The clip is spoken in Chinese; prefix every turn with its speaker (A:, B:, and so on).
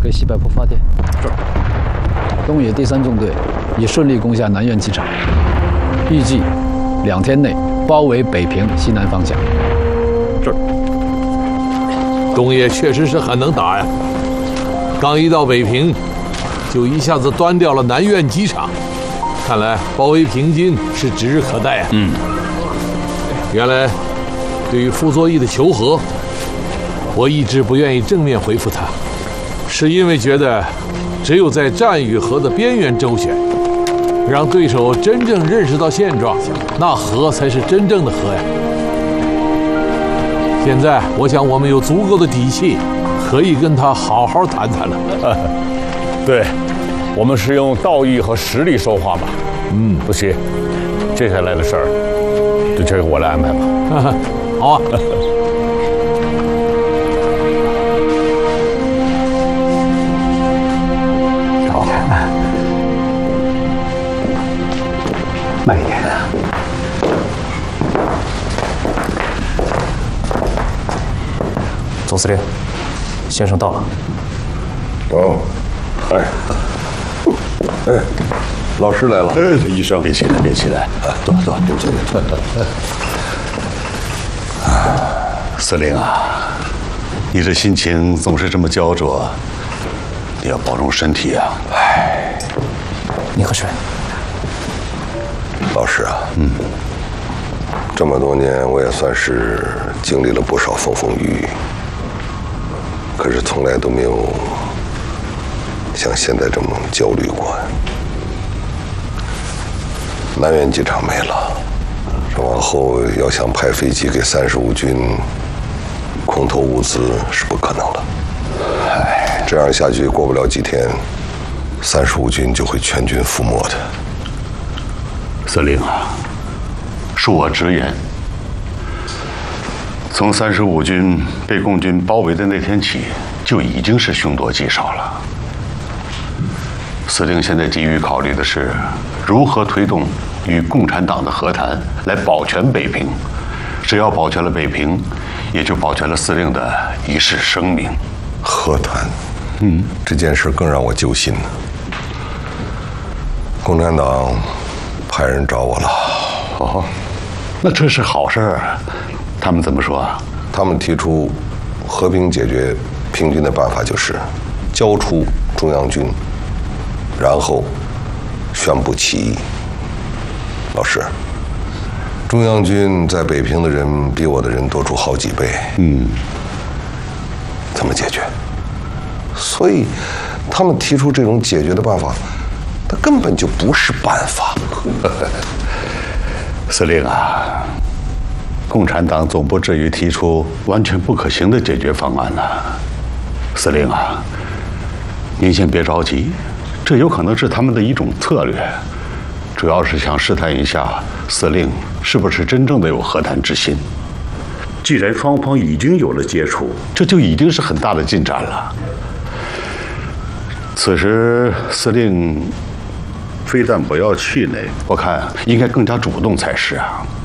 A: 给西柏坡发电。这儿，东野第3纵队已顺利攻下南苑机场，预计2天内包围北平西南方向。这儿，
B: 东野确实是很能打呀，刚一到北平，就一下子端掉了南苑机场，看来包围平津是指日可待啊。原来对于傅作义的求和，我一直不愿意正面回复他，是因为觉得只有在战与和的边缘周旋，让对手真正认识到现状，那和才是真正的和呀。现在我想我们有足够的底气，可以跟他好好谈谈了。
C: 对，我们是用道义和实力说话吧。不行，接下来的事儿就交给我来安排吧。
B: 好啊。
D: 少点，慢一点。
E: 总司令，先生到了。
F: 哦，老师来了。医生，别起来，别起来，坐。司令啊，你这心情总是这么焦灼，你要保重身体啊。
E: 你喝水。
F: 老师啊，这么多年我也算是经历了不少风风雨雨，可是从来都没有像现在这么焦虑过。南苑机场没了，这往后要想派飞机给35军空投物资是不可能了。这样下去过不了几天，35军就会全军覆没的。司令啊，恕我直言，从35军被共军包围的那天起，就已经是凶多吉少了。司令现在急于考虑的是如何推动与共产党的和谈，来保全北平。只要保全了北平，也就保全了司令的一世生命。和谈，这件事更让我揪心呢。共产党派人找我了。哦，那这是好事儿。他们怎么说啊？他们提出和平解决平津的办法就是交出中央军，然后宣布起义。老师，中央军在北平的人比我的人多出好几倍。怎么解决？所以他们提出这种解决的办法，它根本就不是办法。司令啊，共产党总不至于提出完全不可行的解决方案呢。司令啊，您先别着急，这有可能是他们的一种策略，主要是想试探一下司令是不是真正的有和谈之心。既然双方已经有了接触，这就已经是很大的进展了。此时司令非但不要气馁，我看应该更加主动才是啊。